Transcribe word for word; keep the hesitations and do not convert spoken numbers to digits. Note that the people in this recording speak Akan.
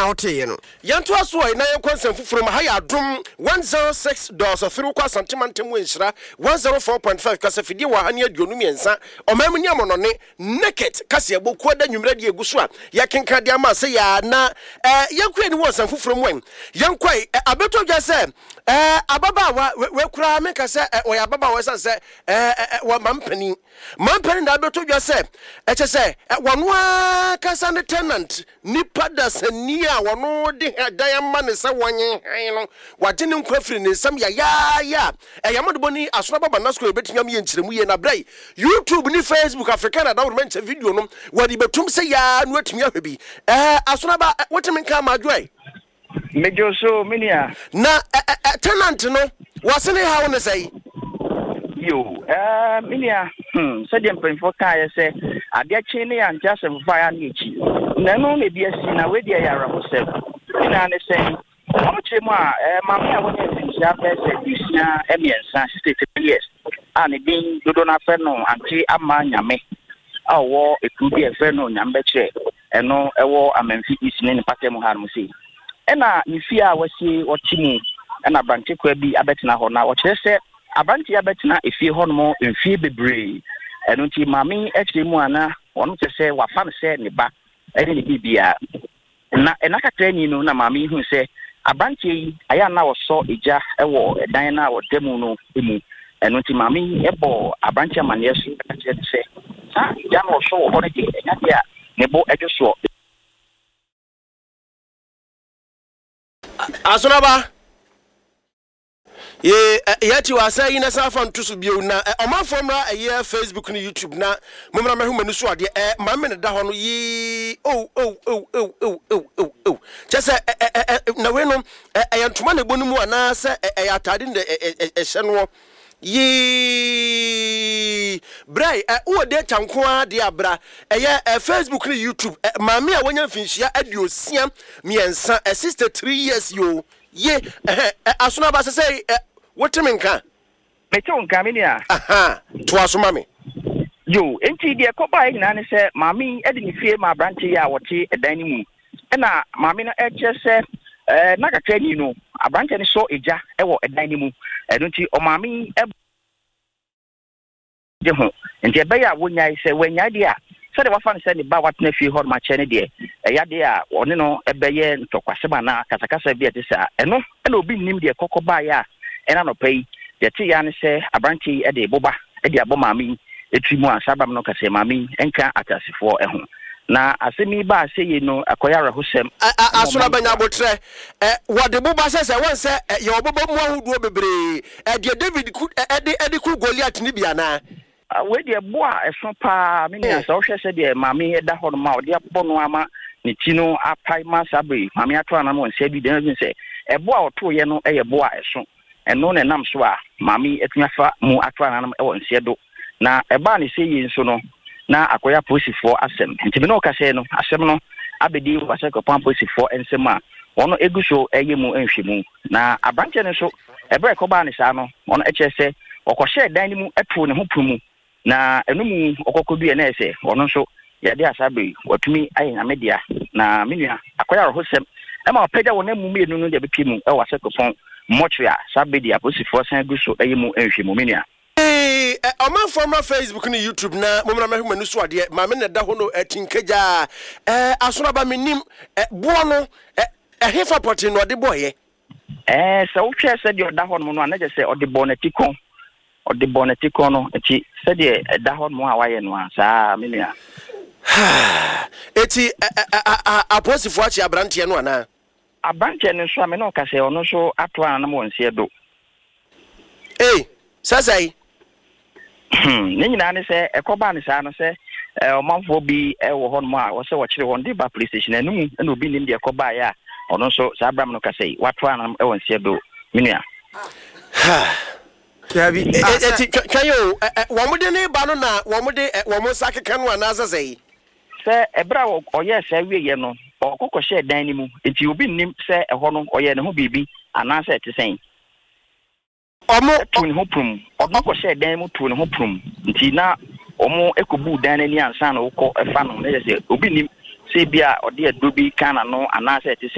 wote no yanto aso ai na yenkonsem fufuro ma ha ya adom one oh six point three kwa santimantem wenhyira one oh four point five kasa fidie wa ha ne aduonu miensa omam ni amonone naked kasa eboku da nwumra de eguso a yekenka de ama se ya na eh yenkwa ni wo san fufuro mu en yenkwai abeto dwa se eh ababa wa we kura me kasa oya ababa wa se eh wa mampani mampani da abeto dwa se eche se wono a kasa ne tenant ni pada sani a wono de dan ma ne se wonye han no wade ne nkwafiri ne sam ya ya ya eyamode boni asona baba na school betimiam ye nkyiremu ye na brai YouTube ni Facebook Africa na da wo menche video no wade betum se ya no atimi ahwebi eh asona ba wotemi nka ma adwai mejo so minia na tenant no wasene ha won say yo eh minia hmm so dem penfo kan ye say ade chi ne ya ntia sem fa ya na echi na no na bi asi na we dia yara ho sem ina ne say o che mo a eh mama ya woni nsia fa say disia emiensa sixty years ani bin dodo na fe no anti ama nyame awo ekudi e fe no nyambe che eno ewo amemfi isine ni patem ha no sei ena ni fi a wasi otimu ena branche kwa bi abetina ho na wo kire se abanti abetina efie ho no mfie bebre eno nti mami ekire mu ana wono te se wafa ne se ne ba ene ne bibia na ena kakra ni no na mami hu se abanti yi aya na wo so eja ewo edan na wo demu no emu eno nti mami ebo abanti amane so kakra te se ha ja no so wo ne ti enya dia ne bo edwo Asonaba ye yati wasa ina safa ntusu bio na omafomra eye Facebook ni YouTube na momra mehu manu so ade e mamme ne da ho no yi oh oh oh oh oh oh oh chese na we no eyantuma na bonu mu ana se eyatade de ehye no yi brai wo de tanko ade abra eye Facebook ni YouTube mamme a wonya finhia aduosia miensa sixty-three years yo ye asuna ba se say wotemi nka mete nka me nia aha to asoma me yo enti de koba ina ne se maami e de ni fie ma branche ya wote edan ni mu na maami no e che se eh na ka trani no abranche ni so eja e wo edan ni mu e no nti o maami e de ho enti e be ya wonya se wanya de a se de wafa ne se ne ba watna fie ho ma che ne de e ya de a one no e be ye ntokwasema na katakasa bi e de sa e no e na obi nim de kokoba ya ena no pay yeti ya ne se abranchi e de boba e de aboma mi etrimu asabam no kase mami enka atasifo eho na asemi ba se ye no akoyara hosem asura banya botre eh wode boba se se won se ye obobo mu ahuduo bebre e de David e de e de ku Goliath ni bia na we de boa eso pa me nya se wo hwe se de mami e da ho no ma o de bono ama ne tino apai ma sabe mami ato ana mo nse bi de se e boa oto ye no e ye boa eso eno ne nam so a mami etuafa mu atwa nanam e won sie do na eba ne se yi nso no na akoya posifo asem nti me no ka se no asem no abedi wase ko pan posifo ensem a wono eguso eye mu enhwemu na abranche ne so ebe ko ba ne sa no wono eche se okoshe dan ni mu eto ne ho prumu na enu mu okokodu e na ese wono so ya de asabe watumi ayi na media na menua akoya rohosem e ma opeda wona mu mienu no de bepi mu e wase ko pon mochia sabedi aposifo san guso eyemu enhwemu menua eh omanfoma Facebook ni YouTube na momra mehu manu so ade ma me ne da ho no atinkaja eh asora ba menim bo no eh hefa poti no de boye eh so wo hwe se de da ho no no anaje se ode bonetiko ode bonetiko no eti se de da ho no a waye no sa menua eti aposifo achi abrante no ana abranche ne so ameno ka se ono so ato ana mo nsie do eh sasai hmm nyina ne se ekoba ne sa no se o manfo bi e wo ho no a wo se wo kire won de ba police station anum na obi nim de ekoba ya ono so sa abram no ka se wato ana e won nsie do menua ha yabi eti kayo wo mo de ne ba no na wo mo de wo mo sakeka no ana sasai se ebra o ye se wie ye no okoko she dan ni mu enti obi nim se eho no oye ne ho bibi ana se te sen omo tu ne ho prum okoko she dan mu tu ne ho prum nti na omo ekobu dan ni ansa na ukọ efa no ne se obi nim se bia ode adobi kana no ana se te